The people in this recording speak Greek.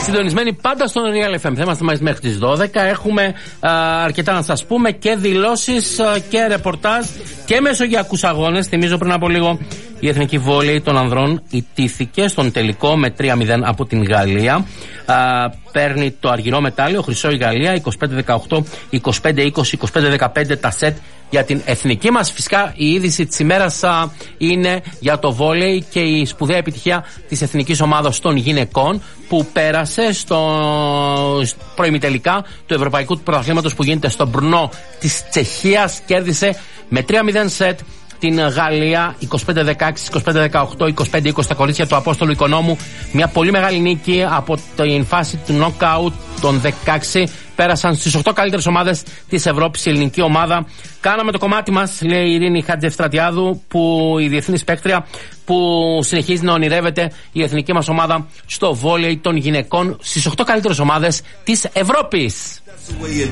Συντονισμένοι πάντα στον Real FM. Θα είμαστε μαζί μέχρι τις 12. Έχουμε αρκετά να σας πούμε και δηλώσεις και ρεπορτάζ και μεσογειακούς αγώνες. Θυμίζω πριν από λίγο η εθνική βόλεϊ των ανδρών ητήθηκε στον τελικό με 3-0 από την Γαλλία. Παίρνει το αργυρό μετάλλιο, χρυσό η Γαλλία, 25-18, 25-20, 25-15 τα σετ για την εθνική μας. Φυσικά η είδηση της ημέρας είναι για το βόλεϊ και η σπουδαία επιτυχία της εθνικής ομάδας των γυναικών που πέρασε στο προημιτελικά του Ευρωπαϊκού Πρωταθλήματος που γίνεται στο Μπρνό της Τσεχίας. Κέρδισε με 3-0 σετ την Γαλλία, 25-16, 25-18, 25-20 τα κορίτσια του Απόστολου Οικονόμου. Μια πολύ μεγάλη νίκη από την φάση του νοκάουτ των 16. Πέρασαν στις 8 καλύτερες ομάδες της Ευρώπης η ελληνική ομάδα. Κάναμε το κομμάτι μας, λέει η Ειρήνη Χατζευστρατιάδου, που η διεθνής παίκτρια που συνεχίζει να ονειρεύεται η εθνική μας ομάδα στο βόλεϊ των γυναικών στις 8 καλύτερες ομάδες της Ευρώπης.